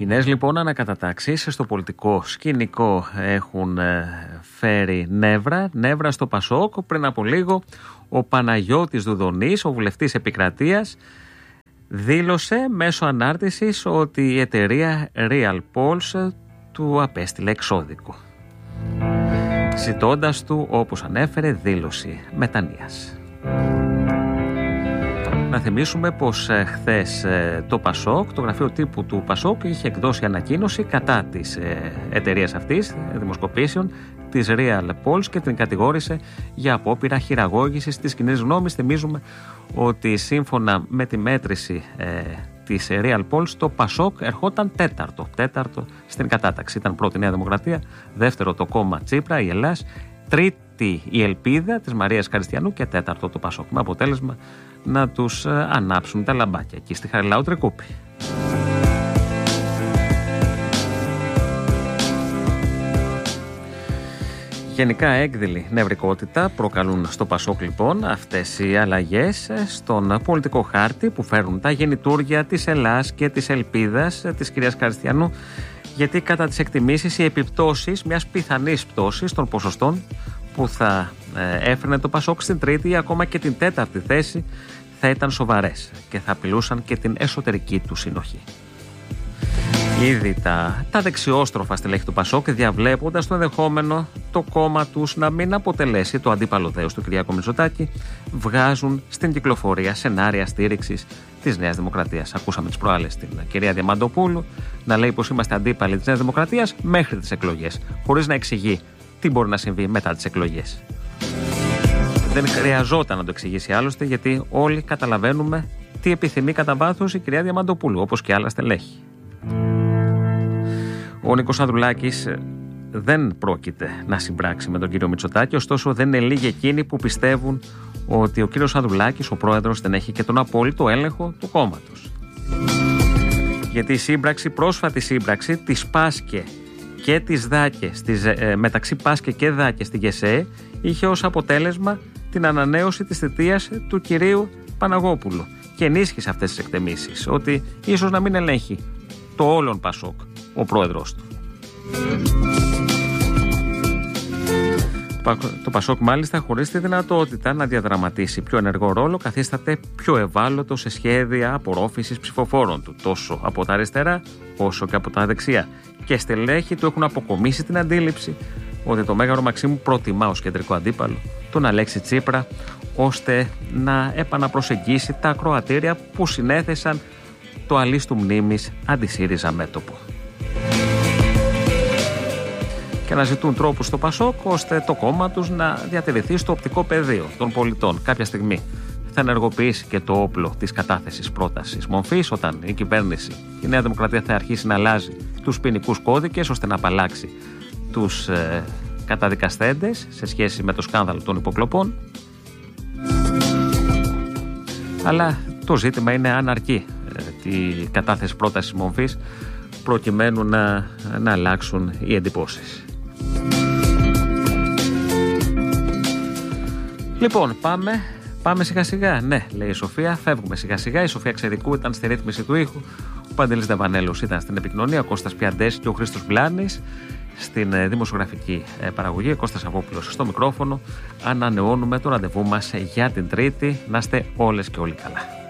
Οι νέες λοιπόν ανακατατάξεις στο πολιτικό σκηνικό έχουν φέρει νεύρα στο Πασόκ. Πριν από λίγο ο Παναγιώτης Δουδονής, ο βουλευτής Επικρατείας, δήλωσε μέσω ανάρτησης ότι η εταιρεία Real Pulse του απέστειλε εξώδικο, ζητώντας του, όπως ανέφερε, δήλωση μετανοίας. Να θυμίσουμε πως χθες το Πασόκ, το γραφείο τύπου του Πασόκ, είχε εκδώσει ανακοίνωση κατά της εταιρείας αυτής δημοσκοπήσεων, της Real Pulse, και την κατηγόρησε για απόπειρα χειραγώγησης της κοινής γνώμης. Θυμίζουμε ότι σύμφωνα με τη μέτρηση της Real Pulse, το Πασόκ ερχόταν τέταρτο στην κατάταξη. Ήταν πρώτη Νέα Δημοκρατία, δεύτερο το κόμμα Τσίπρα, η Ελλάς, τρίτη η Ελπίδα της Μαρίας Χριστιανού και τέταρτο το Πασόκ. Με αποτέλεσμα να τους ανάψουν τα λαμπάκια εκεί στη Χαριλάου Τρικούπη. Γενικά έκδηλη νευρικότητα προκαλούν στο Πασόκ λοιπόν αυτές οι αλλαγές στον πολιτικό χάρτη που φέρουν τα γεννητούρια της Ελλάς και της Ελπίδας της κυρίας Χριστιανού, γιατί κατά τις εκτιμήσεις οι επιπτώσεις μιας πιθανής πτώσης των ποσοστών που θα έφερνε το Πασόκ στην τρίτη ή ακόμα και την τέταρτη θέση θα ήταν σοβαρές και θα απειλούσαν και την εσωτερική του συνοχή. Ήδη τα δεξιόστροφα στελέχη του Πασόκ, διαβλέποντας το ενδεχόμενο το κόμμα τους να μην αποτελέσει το αντίπαλο δέος του Κυριάκου Μητσοτάκη, βγάζουν στην κυκλοφορία σενάρια στήριξης της Νέας Δημοκρατίας. Ακούσαμε τις προάλλες την κυρία Διαμαντοπούλου να λέει πως είμαστε αντίπαλοι της Νέας Δημοκρατίας μέχρι τις εκλογές, χωρίς να εξηγεί τι μπορεί να συμβεί μετά τις εκλογές. Δεν χρειαζόταν να το εξηγήσει άλλωστε, γιατί όλοι καταλαβαίνουμε τι επιθυμεί κατά βάθος η κυρία Διαμαντοπούλου, όπως και άλλα στελέχη. Ο Νίκος Ανδρουλάκης δεν πρόκειται να συμπράξει με τον κύριο Μητσοτάκη, ωστόσο δεν είναι λίγοι εκείνοι που πιστεύουν ότι ο κύριος Ανδρουλάκης, ο πρόεδρος, δεν έχει και τον απόλυτο έλεγχο του κόμματος. Γιατί η πρόσφατη σύμπραξη της Πάσκε και της Δάκε, μεταξύ Πάσκε και Δάκε στην ΓΕΣΕ, είχε ως αποτέλεσμα την ανανέωση της θητείας του κυρίου Παναγόπουλου και ενίσχυσε αυτές τις εκτιμήσεις ότι ίσως να μην ελέγχει το όλον Πασόκ ο πρόεδρος του. Το Πασόκ μάλιστα, χωρίς τη δυνατότητα να διαδραματίσει πιο ενεργό ρόλο, καθίσταται πιο ευάλωτο σε σχέδια απορρόφησης ψηφοφόρων του, τόσο από τα αριστερά όσο και από τα δεξιά. Και στελέχοι του έχουν αποκομίσει την αντίληψη ότι το Μέγαρο Μαξίμου προτιμά ως κεντρικό αντίπαλο τον Αλέξη Τσίπρα, ώστε να επαναπροσεγγίσει τα ακροατήρια που συνέθεσαν το αλής του μνήμης αντισύριζα μέτωπο. Και να ζητούν τρόπους στο Πασόκ ώστε το κόμμα τους να διατηρηθεί στο οπτικό πεδίο των πολιτών. Κάποια στιγμή θα ενεργοποιήσει και το όπλο της κατάθεσης πρότασης μορφής, όταν η κυβέρνηση, η Νέα Δημοκρατία, θα αρχίσει να αλλάζει τους ποινικούς κώδικες ώστε να απαλλάξει τους καταδικαστέντες σε σχέση με το σκάνδαλο των υποκλοπών. Αλλά το ζήτημα είναι αν αρκεί τη κατάθεση πρότασης μορφής προκειμένου να αλλάξουν οι εντυπώσεις. Λοιπόν, πάμε σιγά σιγά. Ναι, λέει η Σοφία, φεύγουμε σιγά σιγά. Η Σοφία Ξερικού ήταν στη ρύθμιση του ήχου, ο Παντελής Δεβανέλος ήταν στην επικοινωνία, ο Κώστας Πιαντές και ο Χρήστος Μπλάνης στην δημοσιογραφική παραγωγή, ο Κώστας Αβόπουλος στο μικρόφωνο. Ανανεώνουμε το ραντεβού μας για την Τρίτη. Να είστε όλες και όλοι καλά.